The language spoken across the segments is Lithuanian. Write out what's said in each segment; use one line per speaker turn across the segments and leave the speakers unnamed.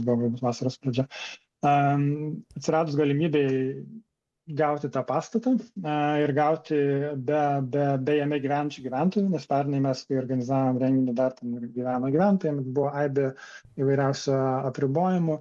buvo galbūt vasaros pradžia. Atsiradus galimybėj gauti tą pastatą ir gauti be jame gyvenančių gyventojų, nes pernai mes, kai organizavom renginį, dar ten gyveno gyventojams, buvo aibė įvairiausių apribojimų.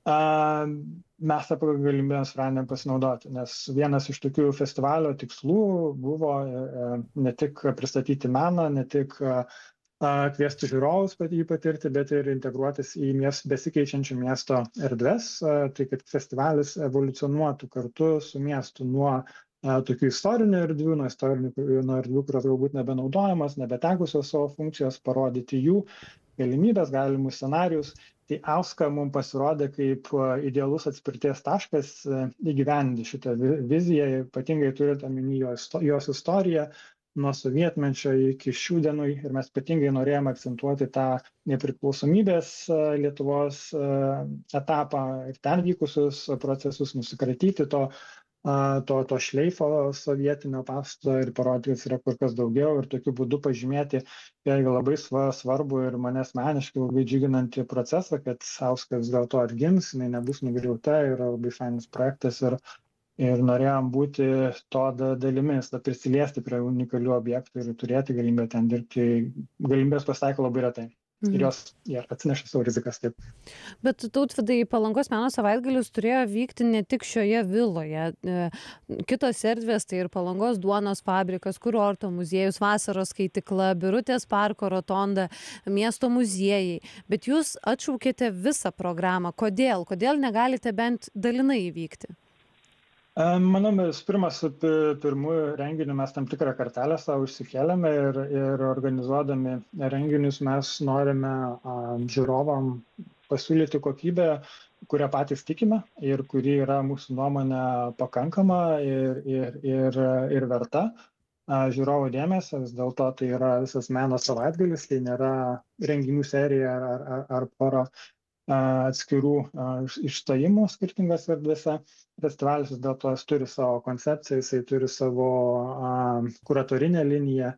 Mes tą galimybę nusprendėm pasinaudoti, nes vienas iš tokių festivalio tikslų buvo ne tik pristatyti meną, ne tik kviesti žiūrovus jį patirti, bet ir integruotis į besikeičiančių miesto erdves, tai kad festivalis evoliucionuotų kartu su miestu nuo tokių istorinių erdvių, nuo erdvių, kurios galbūt nebenaudojamas, nebetekusios savo funkcijos, parodyti jų galimybės, galimus scenarius. Tai Auska mums pasirodė kaip idealus atspirties taškas įgyvendinti šitą viziją, ypatingai turint omeny jos istoriją nuo sovietmečio iki šių dienų, ir mes ypatingai norėjome akcentuoti tą nepriklausomybės Lietuvos etapą ir ten vykusius procesus, nusikratyti to šleifo sovietinio pastato ir parodyti, kad yra kur kas daugiau, ir tokiu būdu pažymėti vėlgi labai svarbu ir mane asmeniškai labai džiuginantį procesą, kad Auska vis dėlto atgims, jinai nebus nugriauta, yra labai fainas projektas ir norėjom būti to dalimis, prisiliesti prie unikalių objektų ir turėti galimybę ten dirbti. Galimybės pasitaiko labai retai. Ir jos atsineša savo rizikas. Taip.
Bet Tautvydai, Palangos meno savaitgalis turėjo vykti ne tik šioje viloje. Kitos erdvės, tai ir Palangos duonos fabrikas, kurorto muziejus, vasaros skaitykla, Birutės parko rotonda, miesto muziejai. Bet jūs atšaukėte visą programą. Kodėl? Kodėl negalite bent dalinai įvykti?
Manau, mes su pirmųjų renginių mes tam tikrą kartelę savo išsikėlėme ir organizuodami renginius mes norime žiūrovam pasiūlyti kokybę, kurią patys tikime ir kuri yra mūsų nuomonė pakankama ir verta žiūrovų dėmesio. Vis dėlto tai yra visas meno savaitgalis, tai nėra renginių serija ar pora atskirų išstojimų skirtingose erdvėse. Festivalis vis dėlto turi savo koncepciją, jisai turi savo kuratorinę liniją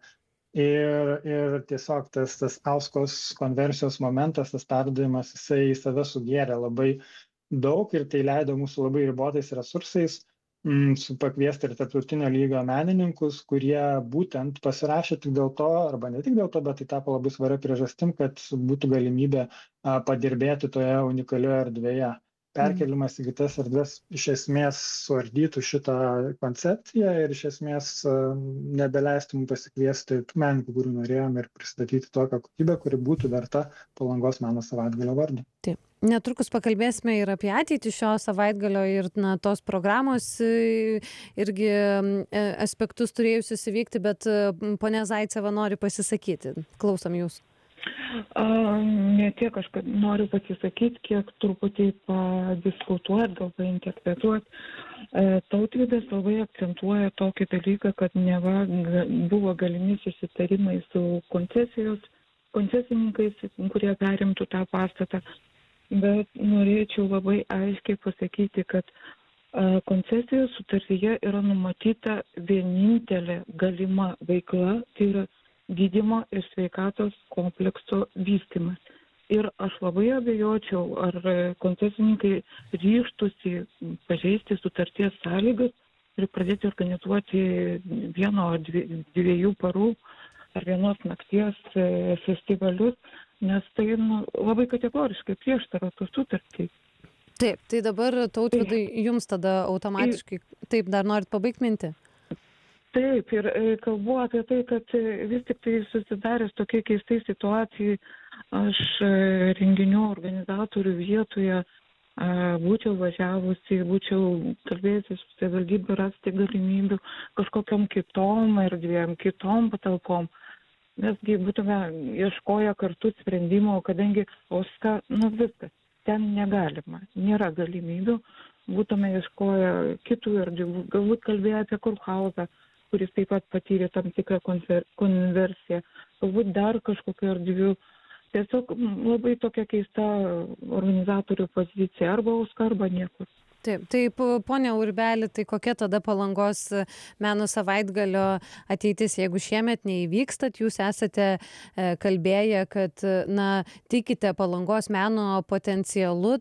ir tiesiog tas Auskos konversijos momentas, tas perdavimas, jisai į save sugėrė labai daug ir tai leido mūsų labai ribotais resursais pakviesti ir tarptautinio lygio menininkus, kurie būtent pasirašė tik dėl to, arba ne tik dėl to, bet tai tapo labai svaria priežastim, kad būtų galimybė padirbėti toje unikalioje erdvėje. Perkelimas į kitas erdves iš esmės suardytų šitą koncepciją ir iš esmės nebeleistų mums pasikviesti tų menininkų, kurių norėjom, ir pristatyti tokią kokybę, kuri būtų verta Palangos meno savaitgalio vardu.
Taip. Netrukus pakalbėsime ir apie ateitį šio savaitgalio ir tos programos irgi aspektus turėjusius įvykti, bet ponia Zaiceva nori pasisakyti. Klausom jūsų.
Ne tiek aš noriu pasisakyti, kiek truputį padiskutuoti, gal painterpretuoti. Tautvydas labai akcentuoja tokį dalyką, kad neva buvo galimi susitarimai su koncesininkais, kurie perimtų tą pastatą. Bet norėčiau labai aiškiai pasakyti, kad koncesijos sutartyje yra numatyta vienintelė galima veikla, tai yra gydymo ir sveikatos komplekso vystymas. Ir aš labai abejočiau, ar koncesininkai ryžtųsi pažeisti sutarties sąlygas ir pradėti organizuoti 1 ar 2 parų ar 1 nakties festivalius, nes tai labai kategoriškai prieštarautų sutartį.
Taip, tai dabar Tautvydai jums tada automatiškai, taip, dar norit pabaigti mintį?
Taip, ir kalbu apie tai, kad vis tik tai susidaręs tokia keistai situacijai, aš renginių organizatorių vietoje būčiau važiavusi, būčiau kalbėjusi su savivaldybė rasti galimybių kažkokiom kitom erdvėm, kitom patalpom. Mesgi būtume ieškoję kartu sprendimo, kadangi Auska, viskas, ten negalima, nėra galimybių, būtume ieškoję kitų erdvių, galbūt kalbėję apie Kurhauzą, kuris taip pat patyrė tam tikrą konversiją, galbūt dar kažkokių erdvių. Tiesiog labai tokia keista organizatorių pozicija, arba Auska, arba niekur.
Taip, ponia Urbeli, tai kokia tada Palangos meno savaitgalio ateitis, jeigu šiemet neįvykstat, jūs esate kalbėję, kad tikite Palangos meno potencialu,